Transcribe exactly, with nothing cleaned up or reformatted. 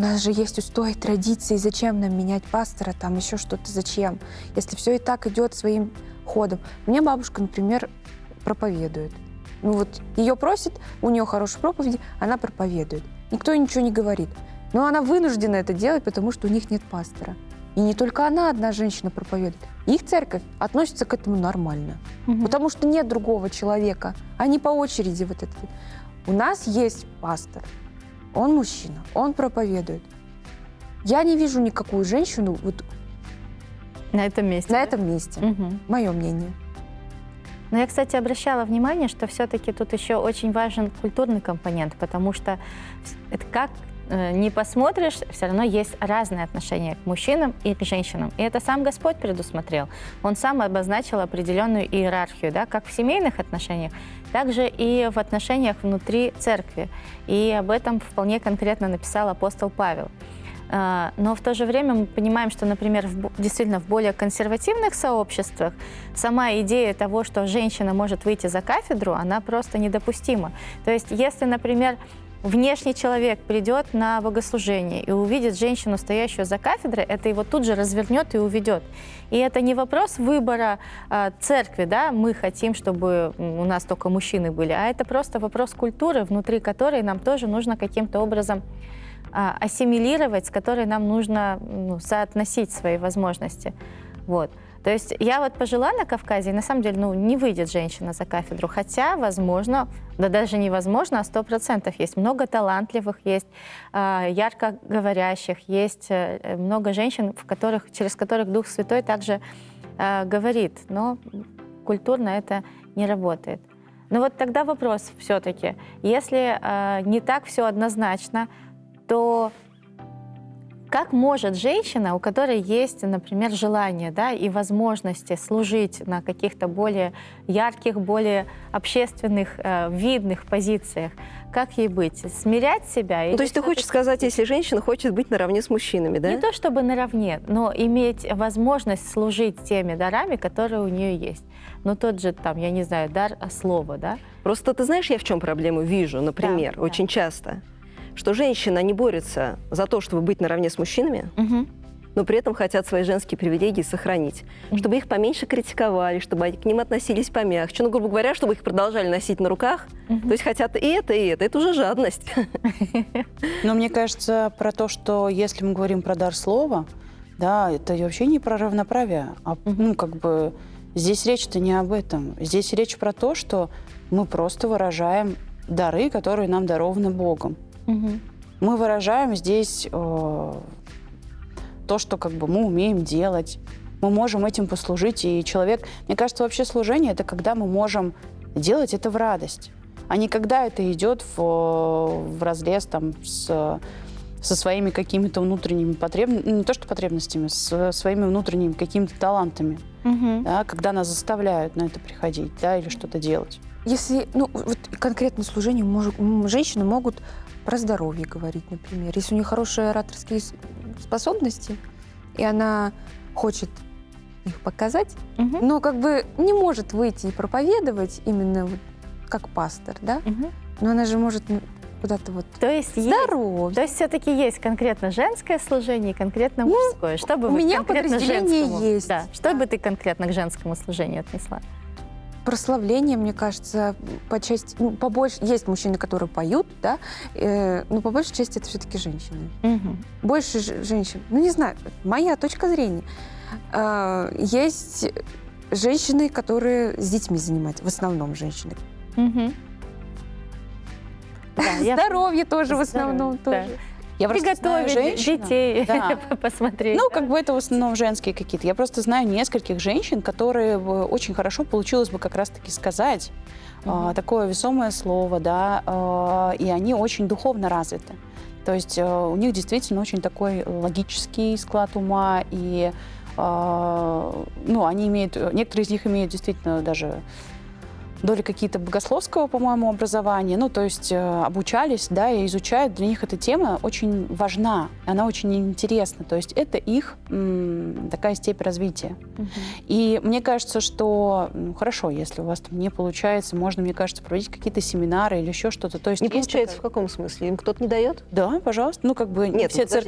нас же есть устои, традиции, зачем нам менять пастора, там еще что-то, зачем? Если все и так идет своим ходом. Мне бабушка, например, проповедует. Ну вот ее просят, у нее хорошие проповеди, она проповедует. Никто ничего не говорит. Но она вынуждена это делать, потому что у них нет пастора. И не только она, одна женщина проповедует. Их церковь относится к этому нормально. Угу. Потому что нет другого человека. Они по очереди вот это. У нас есть пастор. Он мужчина, он проповедует. Я не вижу никакую женщину вот на этом месте. На да? этом месте. Угу. Мое мнение. Но я, кстати, обращала внимание, что все-таки тут еще очень важен культурный компонент, потому что это как не посмотришь, все равно есть разные отношения к мужчинам и к женщинам. И это сам Господь предусмотрел. Он сам обозначил определенную иерархию, да, как в семейных отношениях, так же и в отношениях внутри церкви. И об этом вполне конкретно написал апостол Павел. Но в то же время мы понимаем, что, например, в, действительно в более консервативных сообществах сама идея того, что женщина может выйти за кафедру, она просто недопустима. То есть если, например, внешний человек придет на богослужение и увидит женщину, стоящую за кафедрой, это его тут же развернет и уведет. И это не вопрос выбора э, церкви, да, мы хотим, чтобы у нас только мужчины были, а это просто вопрос культуры, внутри которой нам тоже нужно каким-то образом ассимилировать, с которой нам нужно ну, соотносить свои возможности. Вот. То есть я вот пожила на Кавказе, и на самом деле ну, не выйдет женщина за кафедру, хотя, возможно, да даже невозможно, а сто процентов есть много талантливых, есть э, ярко говорящих, есть э, много женщин, в которых, через которых Дух Святой также э, говорит, но культурно это не работает. Но вот тогда вопрос все-таки, если э, не так все однозначно, то как может женщина, у которой есть, например, желание, да, и возможности служить на каких-то более ярких, более общественных, э, видных позициях, как ей быть? Смирять себя? Ну, то есть ты хочешь сказать, если женщина хочет быть наравне с мужчинами, да? Не то чтобы наравне, но иметь возможность служить теми дарами, которые у нее есть. Ну, тот же, там, я не знаю, дар слова, да? Просто ты знаешь, я в чем проблему вижу, например, да, очень да. часто, что женщина не борется за то, чтобы быть наравне с мужчинами, угу. но при этом хотят свои женские привилегии сохранить, угу. чтобы их поменьше критиковали, чтобы к ним относились помягче, ну, грубо говоря, чтобы их продолжали носить на руках, угу. то есть хотят и это, и это, это уже жадность. Но мне кажется, про то, что если мы говорим про дар слова, да, это вообще не про равноправие, а, ну, как бы, здесь речь-то не об этом, здесь речь про то, что мы просто выражаем дары, которые нам дарованы Богом. Угу. Мы выражаем здесь э, то, что как бы мы умеем делать. Мы можем этим послужить. И человек... Мне кажется, вообще служение – это когда мы можем делать это в радость, а не когда это идет в, в разрез там, с, со своими какими-то внутренними потребностями, не то что потребностями, с своими внутренними какими-то талантами, угу. да, когда нас заставляют на это приходить, да, или что-то делать. Если, ну, вот конкретно служение, может, женщины могут про здоровье говорить, например. Если у нее хорошие ораторские способности, и она хочет их показать, угу. но как бы не может выйти и проповедовать именно вот как пастор, да? Угу. Но она же может куда-то вот то есть здоровье. Есть, то есть все-таки есть конкретно женское служение и конкретно ну, мужское. Что бы у вы меня конкретно подразделение женскому, есть. Да, что да. бы ты конкретно к женскому служению отнесла? Прославление, мне кажется, по части, ну, побольше, есть мужчины, которые поют, да, э, но по большей части это все-таки женщины. Угу. Больше ж- женщин, ну не знаю, моя точка зрения. Э, есть женщины, которые с детьми занимаются, в основном женщины. Угу. Да, здоровье я... тоже в основном Здоровье, тоже. Да. Я приготовить женщин, детей, да. посмотреть. Ну, как бы это в основном женские какие-то. Я просто знаю нескольких женщин, которые очень хорошо получилось бы как раз-таки сказать uh-huh. э, такое весомое слово, да, э, и они очень духовно развиты. То есть э, у них действительно очень такой логический склад ума, и э, ну, они имеют, некоторые из них имеют действительно даже доли какие-то богословского, по-моему, образования, ну, то есть э, обучались, да, и изучают. Для них эта тема очень важна, она очень интересна. То есть это их м, такая степень развития. Мгм. И мне кажется, что, ну, хорошо, если у вас там не получается, можно, мне кажется, проводить какие-то семинары или еще что-то. То есть Не есть получается в такая- каком смысле? Им кто-то не дает? Да, пожалуйста. Ну, как бы не Нет, все ну, подождите,